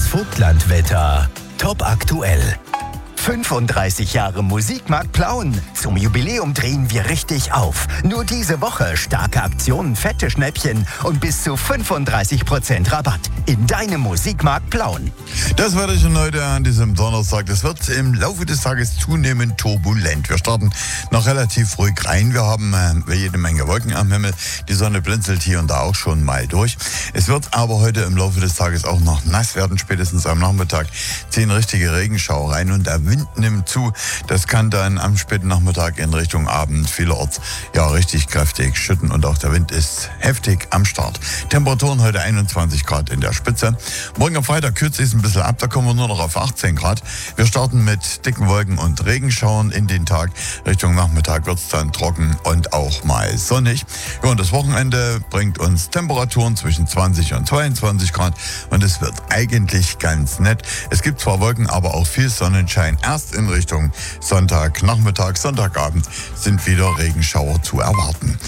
Vogtlandwetter. Top aktuell. 35 Jahre Musikmarkt Plauen. Zum Jubiläum drehen wir richtig auf. Nur diese Woche starke Aktionen, fette Schnäppchen und bis zu 35% Rabatt in deinem Musikmarkt Plauen. Das war schon heute an diesem Donnerstag. Das wird im Laufe des Tages zunehmend turbulent. Wir starten noch relativ ruhig rein. Wir haben jede Menge Wolken am Himmel. Die Sonne blinzelt hier und da auch schon mal durch. Es wird aber heute im Laufe des Tages auch noch nass werden. Spätestens am Nachmittag ziehen richtige Regenschauer rein und der Wind nimmt zu. Das kann dann am späten Nachmittag in Richtung Abend vielerorts richtig kräftig schütten und auch der Wind ist heftig am Start. Temperaturen heute 21 Grad in der Spitze. Morgen am Freitag kürzt sich ein bisschen ab, da kommen wir nur noch auf 18 Grad. Wir starten mit dicken Wolken und Regenschauern in den Tag. Richtung Nachmittag wird es dann trocken und auch mal sonnig. Ja, und das Wochenende bringt uns Temperaturen zwischen 20 und 22 Grad und es wird eigentlich ganz nett. Es gibt zwar Wolken, aber auch viel Sonnenschein. Erst in Richtung Sonntagnachmittag, Sonntagabend sind wieder Regenschauer zu erwarten.